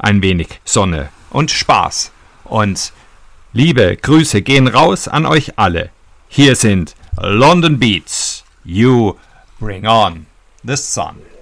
ein wenig Sonne und Spaß. Und liebe Grüße gehen raus an euch alle. Hier sind London Beats. You bring on the sun.